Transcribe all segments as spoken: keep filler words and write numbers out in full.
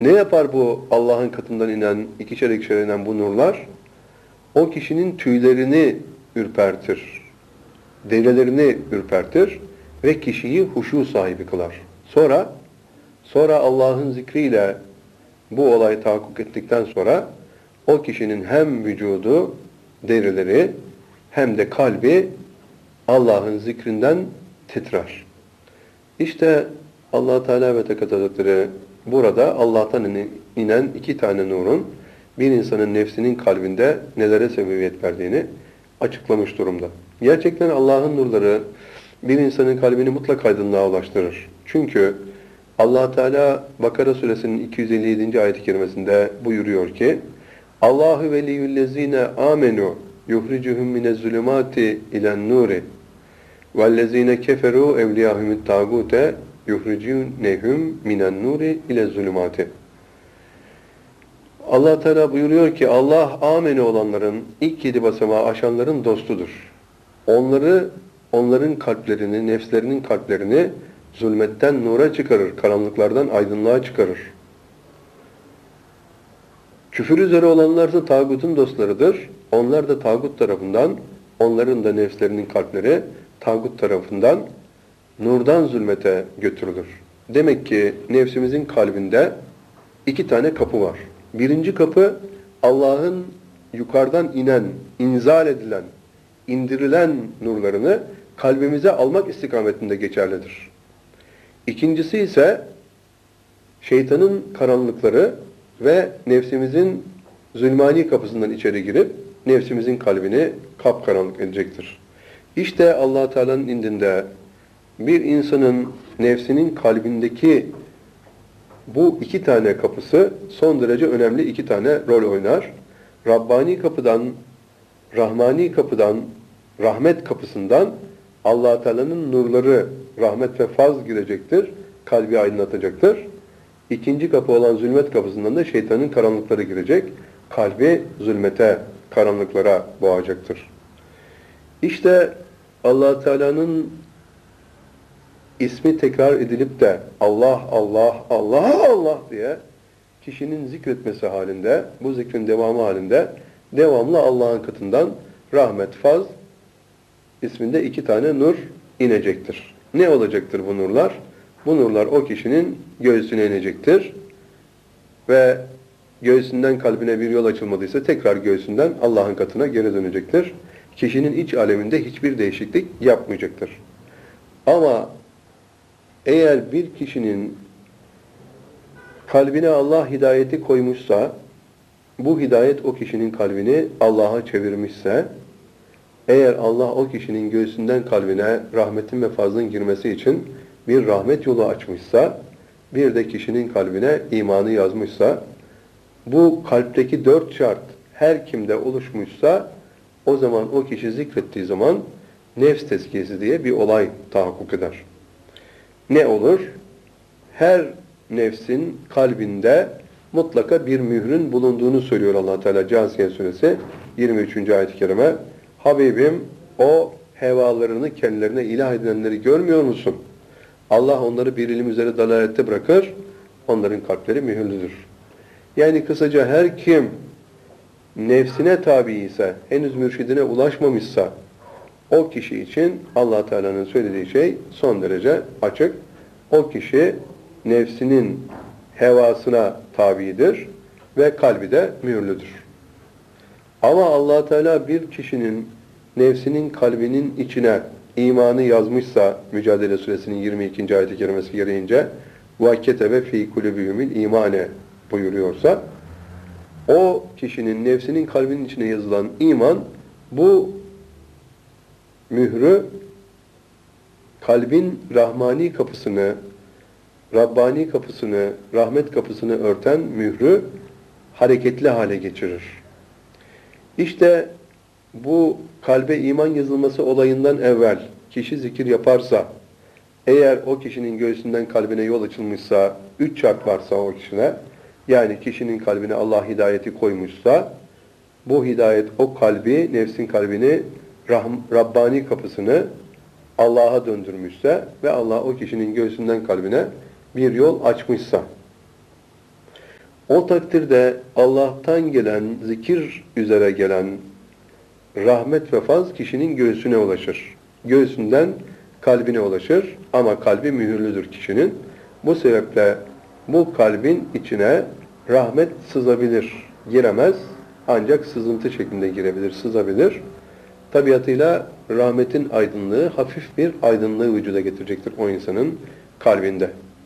Ne yapar bu Allah'ın katından inen, ikişer ikişer inen bu nurlar? O kişinin tüylerini ürpertir, devrelerini ürpertir ve kişiyi huşu sahibi kılar. Sonra, sonra Allah'ın zikriyle bu olay tahakkuk ettikten sonra o kişinin hem vücudu, derileri hem de kalbi Allah'ın zikrinden titrer. İşte Allah Teala ve Tekaddes Hazretleri burada Allah'tan inen iki tane nurun bir insanın nefsinin kalbinde nelere sebebiyet verdiğini açıklamış durumda. Gerçekten Allah'ın nurları bir insanın kalbini mutlak aydınlığa ulaştırır. Çünkü Allah Teala Bakara suresinin iki yüz elli yedinci ayet-i kerimesinde buyuruyor ki: Allahu veliyyullezine amenu yuhricuhum minezzulumati ilen nuri vellezine keferu evliyahumut tagute yuhricunehum minen nuri ile zulümati. Allah Teala buyuruyor ki Allah ameni olanların ilk yedi basamağı aşanların dostudur. Onları, onların kalplerini, nefslerinin kalplerini zulmetten nura çıkarır, karanlıklardan aydınlığa çıkarır. Küfür üzere olanlar da tağutun dostlarıdır. Onlar da tağut tarafından, onların da nefslerinin kalpleri tağut tarafından nurdan zulmete götürülür. Demek ki nefsimizin kalbinde iki tane kapı var. Birinci kapı Allah'ın yukarıdan inen, inzal edilen, indirilen nurlarını kalbimize almak istikametinde geçerlidir. İkincisi ise şeytanın karanlıkları ve nefsimizin zulmani kapısından içeri girip nefsimizin kalbini kapkaranlık edecektir. İşte Allah Teala'nın indinde bir insanın nefsinin kalbindeki bu iki tane kapısı son derece önemli iki tane rol oynar. Rabbani kapıdan, Rahmani kapıdan, rahmet kapısından Allah Teala'nın nurları, rahmet ve faz girecektir, kalbi aydınlatacaktır. İkinci kapı olan zulmet kapısından da şeytanın karanlıkları girecek, kalbi zulmete, karanlıklara boğacaktır. İşte Allah Teala'nın ismi tekrar edilip de Allah, Allah, Allah, Allah diye kişinin zikretmesi halinde, bu zikrin devamı halinde devamlı Allah'ın katından rahmet, faz isminde iki tane nur inecektir. Ne olacaktır bu nurlar? Bu nurlar o kişinin göğsüne inecektir ve göğsünden kalbine bir yol açılmadıysa tekrar göğsünden Allah'ın katına geri dönecektir. Kişinin iç aleminde hiçbir değişiklik yapmayacaktır. Ama eğer bir kişinin kalbine Allah hidayeti koymuşsa, bu hidayet o kişinin kalbini Allah'a çevirmişse, eğer Allah o kişinin göğsünden kalbine rahmetin ve fazlın girmesi için bir rahmet yolu açmışsa, bir de kişinin kalbine imanı yazmışsa, bu kalpteki dört şart her kimde oluşmuşsa, o zaman o kişi zikrettiği zaman nefs tezkiyesi diye bir olay tahakkuk eder. Ne olur? Her nefsin kalbinde mutlaka bir mührün bulunduğunu söylüyor Allah Teala Câsiye suresi yirmi üçüncü ayet-i kerime. Habibim, o hevalarını kendilerine ilah edinenleri görmüyor musun? Allah onları bir ilim üzere dalalette bırakır, onların kalpleri mühürlüdür. Yani kısaca her kim nefsine tabi ise, henüz mürşidine ulaşmamışsa, o kişi için Allah Teala'nın söylediği şey son derece açık. O kişi nefsinin hevasına tabidir ve kalbi de mühürlüdür. Ama Allah Teala bir kişinin nefsinin kalbinin içine imanı yazmışsa, Mücadele Suresinin yirmi ikinci ayet-i kerimesi gereğince وَكَتَبَ ف۪ي كُلُبِهُمُ الْا۪يمَانَ buyuruyorsa, o kişinin nefsinin kalbinin içine yazılan iman, bu mührü kalbin rahmani kapısını, Rabbani kapısını, rahmet kapısını örten mührü hareketli hale geçirir. İşte bu kalbe iman yazılması olayından evvel kişi zikir yaparsa, eğer o kişinin göğsünden kalbine yol açılmışsa, üç şart varsa o kişine, yani kişinin kalbine Allah hidayeti koymuşsa, bu hidayet o kalbi, nefsin kalbini, Rabbani kapısını Allah'a döndürmüşse ve Allah o kişinin göğsünden kalbine bir yol açmışsa. O takdirde Allah'tan gelen, zikir üzere gelen rahmet ve faz kişinin göğsüne ulaşır. Göğsünden kalbine ulaşır ama kalbi mühürlüdür kişinin. Bu sebeple bu kalbin içine rahmet sızabilir, giremez. Ancak sızıntı şeklinde girebilir, sızabilir. Tabiatıyla rahmetin aydınlığı, hafif bir aydınlığı vücuda getirecektir o insanın kalbinde.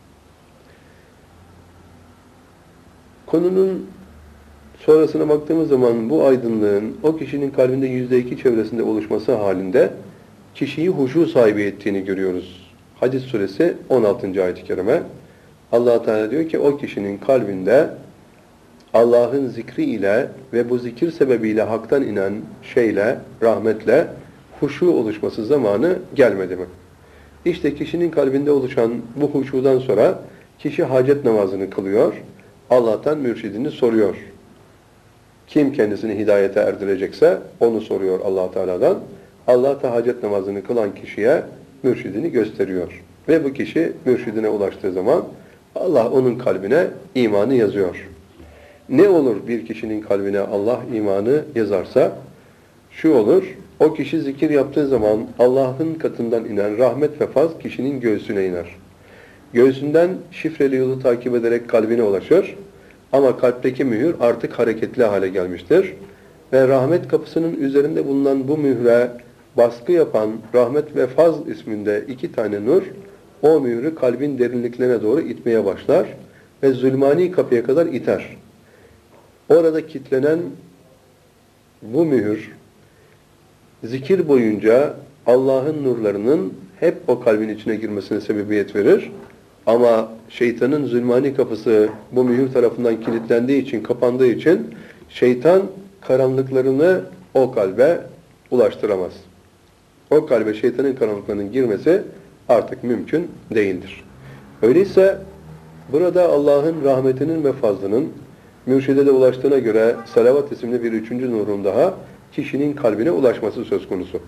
Konunun sonrasına baktığımız zaman bu aydınlığın o kişinin kalbinde yüzde iki çevresinde oluşması halinde kişiyi huşu sahibi ettiğini görüyoruz. Hadis suresi on altıncı ayet-i kerime. Allah Teala diyor ki o kişinin kalbinde Allah'ın zikri ile ve bu zikir sebebiyle haktan inen şeyle, rahmetle huşu oluşması zamanı gelmedi mi? İşte kişinin kalbinde oluşan bu huşudan sonra kişi hacet namazını kılıyor. Allah'tan mürşidini soruyor. Kim kendisini hidayete erdirecekse onu soruyor Allah Teala'dan. Allah da hacet namazını kılan kişiye mürşidini gösteriyor. Ve bu kişi mürşidine ulaştığı zaman Allah onun kalbine imanı yazıyor. Ne olur bir kişinin kalbine Allah imanı yazarsa? Şu olur, o kişi zikir yaptığı zaman Allah'ın katından inen rahmet ve faz kişinin göğsüne iner. Göğsünden şifreli yolu takip ederek kalbine ulaşır. Ama kalpteki mühür artık hareketli hale gelmiştir. Ve rahmet kapısının üzerinde bulunan bu mühre baskı yapan rahmet ve faz isminde iki tane nur, o mührü kalbin derinliklerine doğru itmeye başlar ve zulmani kapıya kadar iter. Orada kilitlenen bu mühür, zikir boyunca Allah'ın nurlarının hep o kalbin içine girmesine sebebiyet verir. Ama şeytanın zulmani kapısı bu mühür tarafından kilitlendiği için, kapandığı için şeytan karanlıklarını o kalbe ulaştıramaz. O kalbe şeytanın karanlıklarının girmesi artık mümkün değildir. Öyleyse burada Allah'ın rahmetinin ve fazlının mürşide de ulaştığına göre salavat isimli bir üçüncü nurun daha kişinin kalbine ulaşması söz konusu.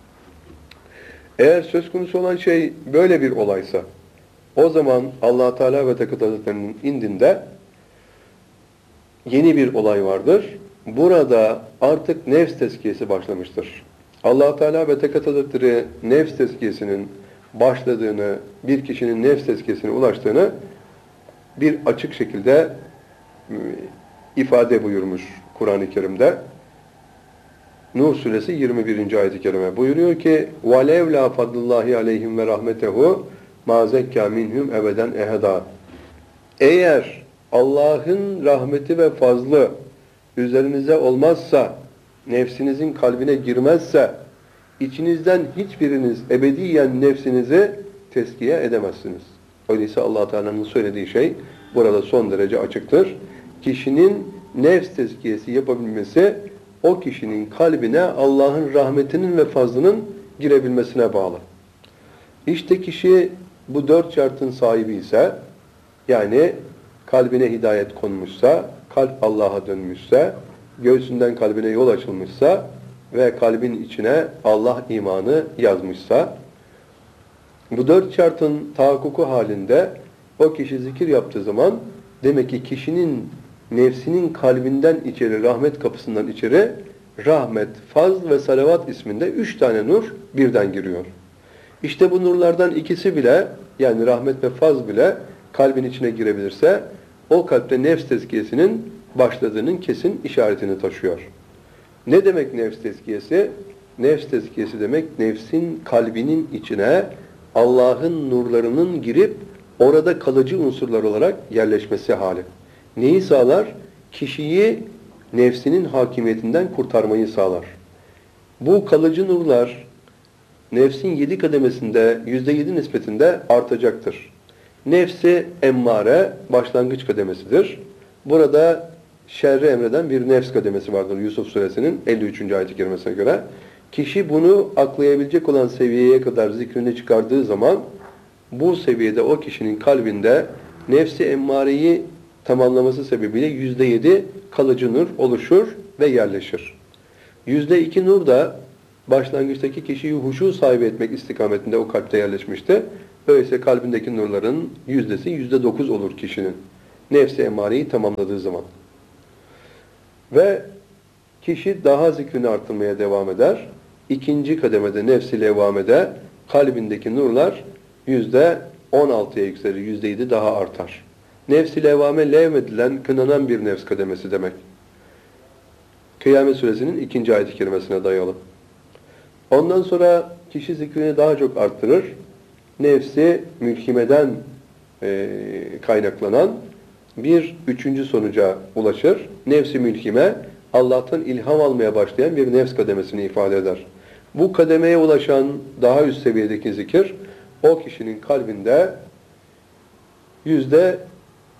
Eğer söz konusu olan şey böyle bir olaysa, o zaman Allah Teala ve Tekadüs Hazretleri'nin indinde yeni bir olay vardır. Burada artık nefs tezkiyesi başlamıştır. Allah Teala ve Tekadüs Hazretleri nefs tezkiyesinin başladığını, bir kişinin nefs tezkiyesine ulaştığını bir açık şekilde ifade buyurmuş Kur'an-ı Kerim'de. Nur suresi yirmi birinci ayet-i kerime buyuruyor ki وَلَوْ لَا فَضْلُ اللّٰهِ عَلَيْهِمْ وَرَحْمَتَهُ مَا زَكَّى مِنْهُمْ اَبَدًا اَهَدًا. Eğer Allah'ın rahmeti ve fazlı üzerinize olmazsa, nefsinizin kalbine girmezse, içinizden hiçbiriniz ebediyen nefsinizi teskiye edemezsiniz. Öyleyse Allah Teala'nın söylediği şey burada son derece açıktır. Kişinin nefs tezkiyesi yapabilmesi, o kişinin kalbine Allah'ın rahmetinin ve fazlının girebilmesine bağlı. İşte kişi bu dört şartın sahibi ise, yani kalbine hidayet konmuşsa, kalp Allah'a dönmüşse, göğsünden kalbine yol açılmışsa ve kalbin içine Allah imanı yazmışsa, bu dört şartın tahakkuku halinde o kişi zikir yaptığı zaman demek ki kişinin nefsinin kalbinden içeri, rahmet kapısından içeri rahmet, fazl ve salavat isminde üç tane nur birden giriyor. İşte bu nurlardan ikisi bile, yani rahmet ve fazl bile kalbin içine girebilirse o kalpte nefs tezkiyesinin başladığının kesin işaretini taşıyor. Ne demek nefs tezkiyesi? Nefs tezkiyesi demek nefsin kalbinin içine Allah'ın nurlarının girip orada kalıcı unsurlar olarak yerleşmesi hali. Neyi sağlar? Kişiyi nefsinin hakimiyetinden kurtarmayı sağlar. Bu kalıcı nurlar nefsin yedi kademesinde yüzde yedi nispetinde artacaktır. Nefsi emmare başlangıç kademesidir. Burada şerri emreden bir nefs kademesi vardır Yusuf suresinin elli üçüncü ayet-i kerimesine göre. Kişi bunu aklayabilecek olan seviyeye kadar zikrini çıkardığı zaman bu seviyede o kişinin kalbinde nefsi emmareyi tamamlaması sebebiyle yüzde yedi kalıcı nur oluşur ve yerleşir. Yüzde iki nur da başlangıçtaki kişiyi huşu sahibi etmek istikametinde o kalpte yerleşmişti. Öyleyse kalbindeki nurların yüzdesi yüzde dokuz olur kişinin. Nefsi emareyi tamamladığı zaman. Ve kişi daha zikrini arttırmaya devam eder. İkinci kademede nefsi levvamede kalbindeki nurlar yüzde on altıya yükselir, yüzde yedi daha artar. Nefs-i levvame levmedilen, kınanan bir nefs kademesi demek. Kıyamet Suresinin ikinci ayet-i kerimesine dayalı. Ondan sonra kişi zikrini daha çok arttırır. Nefsi mülhimeden e, kaynaklanan bir üçüncü sonuca ulaşır. Nefs-i mülhime, Allah'tan ilham almaya başlayan bir nefs kademesini ifade eder. Bu kademeye ulaşan daha üst seviyedeki zikir, o kişinin kalbinde yüzde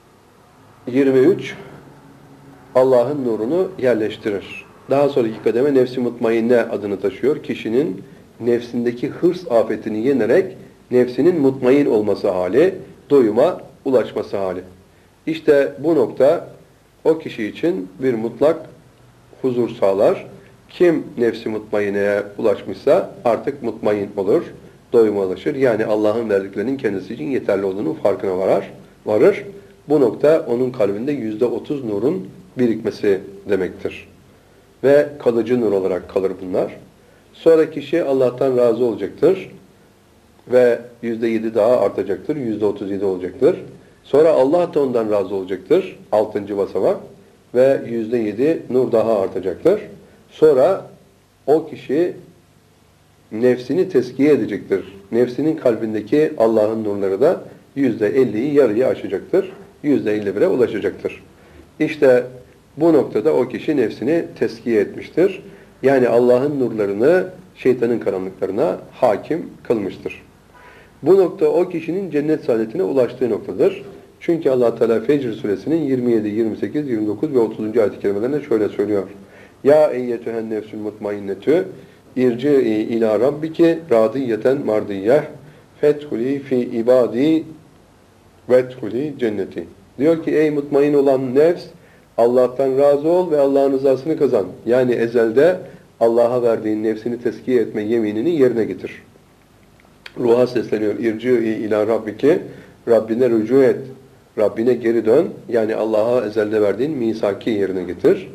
yirmi üç Allah'ın nurunu yerleştirir. Daha sonraki kademe nefs-i mutmainne adını taşıyor. Kişinin nefsindeki hırs afetini yenerek nefsinin mutmain olması hali, doyuma ulaşması hali. İşte bu nokta o kişi için bir mutlak huzur sağlar. Kim nefsi mutmaineye ulaşmışsa artık mutmain olur, doyuma ulaşır. Yani Allah'ın verdiklerinin kendisi için yeterli olduğunu farkına varar, varır. Bu nokta onun kalbinde yüzde otuz nurun birikmesi demektir. Ve kalıcı nur olarak kalır bunlar. Sonra kişi Allah'tan razı olacaktır. Ve yüzde yedi daha artacaktır. yüzde otuz yedi olacaktır. Sonra Allah da ondan razı olacaktır. Altıncı basamak. Ve yüzde yedi nur daha artacaktır. Sonra o kişi nefsini teskiye edecektir. Nefsinin kalbindeki Allah'ın nurları da yüzde elliyi yarıyı aşacaktır. yüzde elli bire ulaşacaktır. İşte bu noktada o kişi nefsini teskiye etmiştir. Yani Allah'ın nurlarını şeytanın karanlıklarına hakim kılmıştır. Bu nokta o kişinin cennet saadetine ulaştığı noktadır. Çünkü Allah Teala Fecr suresinin yirmi yedi, yirmi sekiz, yirmi dokuz ve otuzuncu ayet-i kerimelerinde şöyle söylüyor. Ya eyyetühen nefsül mutmainnetü irci'i ila rabbiki radiyeten mardiyyeh fethuli fi ibadi vethuli cenneti. Diyor ki ey mutmain olan nefs, Allah'tan razı ol ve Allah'ın rızasını kazan. Yani ezelde Allah'a verdiğin nefsini teskiye etme yeminini yerine getir. Ruha sesleniyor. İrci'i ila rabbiki, Rabbine rücu et. Rabbine geri dön. Yani Allah'a ezelde verdiğin misaki yerine getir.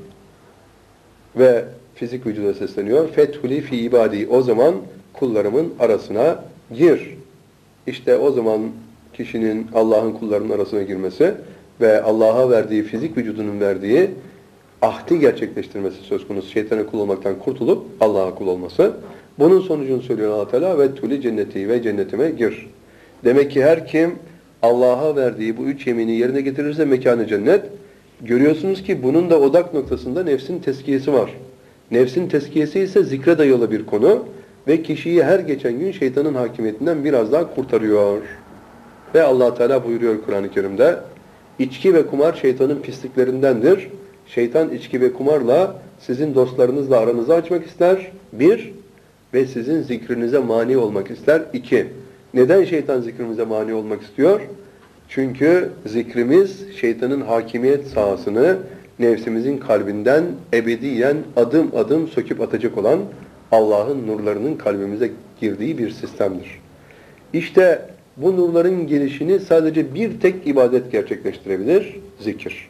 Ve fizik vücuda sesleniyor. Fethuli fi ibadi. O zaman kullarımın arasına gir. İşte o zaman kişinin Allah'ın kullarının arasına girmesi ve Allah'a verdiği, fizik vücudunun verdiği ahdi gerçekleştirmesi söz konusu. Şeytana kul olmaktan kurtulup Allah'a kul olması. Bunun sonucunu söylüyor Allah Teala ve tuli cenneti ve cennetime gir. Demek ki her kim Allah'a verdiği bu üç yemini yerine getirirse mekanı cennet. Görüyorsunuz ki bunun da odak noktasında nefsin teskiyesi var. Nefsin teskiyesi ise zikre dayalı bir konu ve kişiyi her geçen gün şeytanın hakimiyetinden biraz daha kurtarıyor. Ve Allah Teala buyuruyor Kur'an-ı Kerim'de, İçki ve kumar şeytanın pisliklerindendir. Şeytan içki ve kumarla sizin dostlarınızla aranızı açmak ister. Bir, ve sizin zikrinize mani olmak ister. İki, neden şeytan zikrimize mani olmak istiyor? Çünkü zikrimiz şeytanın hakimiyet sahasını nefsimizin kalbinden ebediyen adım adım söküp atacak olan Allah'ın nurlarının kalbimize girdiği bir sistemdir. İşte bu nurların gelişini sadece bir tek ibadet gerçekleştirebilir, zikir.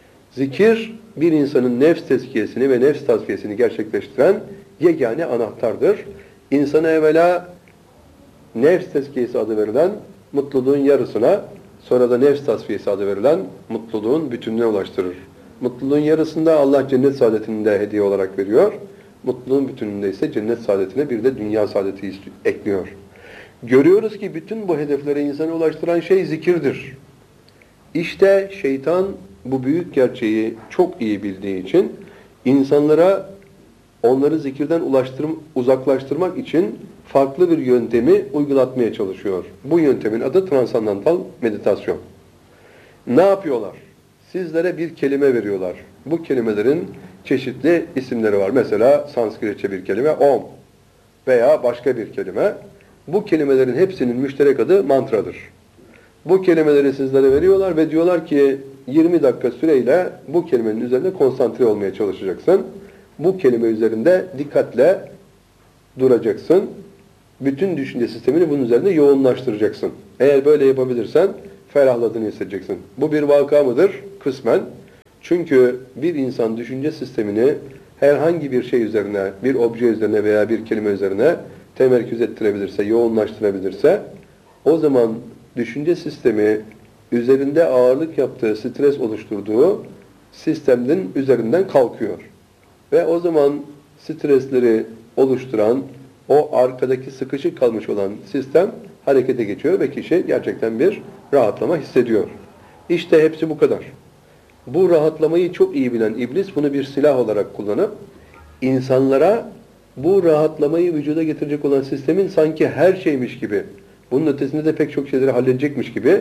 Zikir, bir insanın nefs tezkiyesini ve nefs tazkiyesini gerçekleştiren yegane anahtardır. İnsana evvela nefs tezkiyesi adı verilen mutluluğun yarısına, sonra da nefs tasfiyesi adı verilen mutluluğun bütününe ulaştırır. Mutluluğun yarısında Allah cennet saadetini de hediye olarak veriyor. Mutluluğun bütününde ise cennet saadetine bir de dünya saadeti ekliyor. Görüyoruz ki bütün bu hedeflere insanı ulaştıran şey zikirdir. İşte şeytan bu büyük gerçeği çok iyi bildiği için insanlara onları zikirden ulaştırm uzaklaştırmak için farklı bir yöntemi uygulatmaya çalışıyor. Bu yöntemin adı transandantal meditasyon. Ne yapıyorlar? Sizlere bir kelime veriyorlar. Bu kelimelerin çeşitli isimleri var. Mesela Sanskritçe bir kelime Om veya başka bir kelime. Bu kelimelerin hepsinin müşterek adı mantradır. Bu kelimeleri sizlere veriyorlar ve diyorlar ki yirmi dakika süreyle bu kelimenin üzerinde konsantre olmaya çalışacaksın. Bu kelime üzerinde dikkatle duracaksın. Bütün düşünce sistemini bunun üzerinde yoğunlaştıracaksın. Eğer böyle yapabilirsen ferahladığını hissedeceksin. Bu bir vaka mıdır? Kısmen. Çünkü bir insan düşünce sistemini herhangi bir şey üzerine, bir obje üzerine veya bir kelime üzerine temerküz ettirebilirse, yoğunlaştırabilirse, o zaman düşünce sistemi üzerinde ağırlık yaptığı, stres oluşturduğu sistemin üzerinden kalkıyor. Ve o zaman stresleri oluşturan, o arkadaki sıkışık kalmış olan sistem harekete geçiyor ve kişi gerçekten bir rahatlama hissediyor. İşte hepsi bu kadar. Bu rahatlamayı çok iyi bilen iblis bunu bir silah olarak kullanıp insanlara bu rahatlamayı vücuda getirecek olan sistemin sanki her şeymiş gibi, bunun ötesinde de pek çok şeyleri halledecekmiş gibi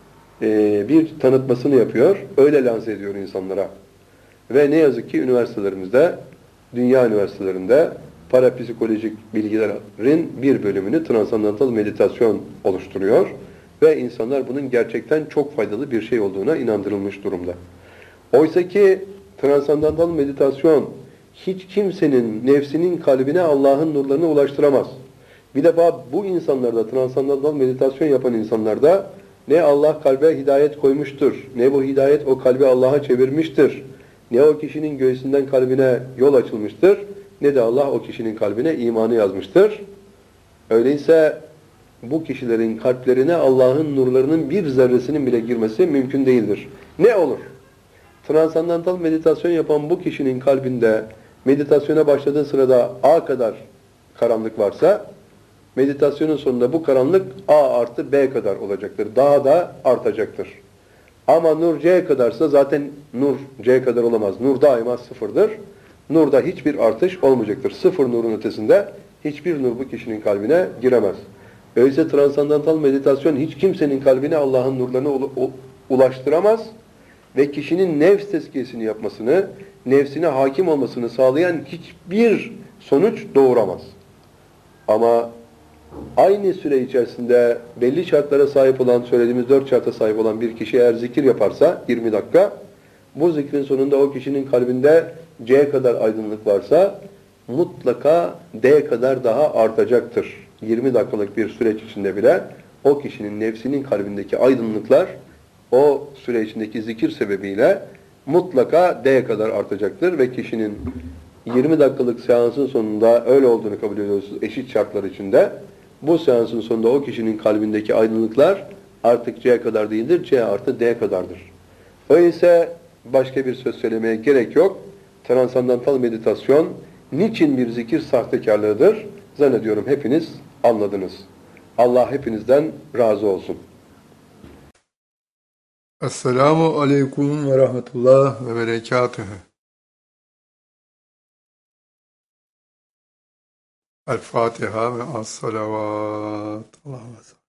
e, bir tanıtmasını yapıyor. Öyle lanse ediyor insanlara. Ve ne yazık ki üniversitelerimizde, dünya üniversitelerinde parapsikolojik bilgilerin bir bölümünü transandantal meditasyon oluşturuyor. Ve insanlar bunun gerçekten çok faydalı bir şey olduğuna inandırılmış durumda. Oysa ki transandantal meditasyon hiç kimsenin nefsinin kalbine Allah'ın nurlarını ulaştıramaz. Bir defa bu insanlarda, transandantal meditasyon yapan insanlarda ne Allah kalbe hidayet koymuştur, ne bu hidayet o kalbi Allah'a çevirmiştir, ne o kişinin göğsünden kalbine yol açılmıştır, ne de Allah o kişinin kalbine imanı yazmıştır. Öyleyse bu kişilerin kalplerine Allah'ın nurlarının bir zerresinin bile girmesi mümkün değildir. Ne olur? Transandantal meditasyon yapan bu kişinin kalbinde meditasyona başladığı sırada A kadar karanlık varsa, meditasyonun sonunda bu karanlık A artı B kadar olacaktır. Daha da artacaktır. Ama nur C kadarsa zaten nur C kadar olamaz. Nur daima sıfırdır. Nurda hiçbir artış olmayacaktır. Sıfır nurun ötesinde hiçbir nur bu kişinin kalbine giremez. Öyleyse transandantal meditasyon hiç kimsenin kalbine Allah'ın nurlarını ulaştıramaz ve kişinin nefs tezkiyesini yapmasını, nefsine hakim olmasını sağlayan hiçbir sonuç doğuramaz. Ama aynı süre içerisinde belli şartlara sahip olan, söylediğimiz dört şarta sahip olan bir kişi eğer zikir yaparsa yirmi dakika, bu zikrin sonunda o kişinin kalbinde C kadar aydınlık varsa mutlaka D kadar daha artacaktır. yirmi dakikalık bir süreç içinde bile o kişinin nefsinin kalbindeki aydınlıklar o süre içindeki zikir sebebiyle mutlaka D kadar artacaktır ve kişinin yirmi dakikalık seansın sonunda öyle olduğunu kabul ediyoruz eşit şartlar içinde. Bu seansın sonunda o kişinin kalbindeki aydınlıklar artık C kadar değildir, C artı D kadardır. Öyleyse başka bir söz söylemeye gerek yok. Transandantal meditasyon niçin bir zikir sahtekarlığıdır? Zannediyorum hepiniz anladınız. Allah hepinizden razı olsun. Esselamu aleyküm ve rahmetullah ve berekatühü. El Fatiha ve as-salavat. Allah'a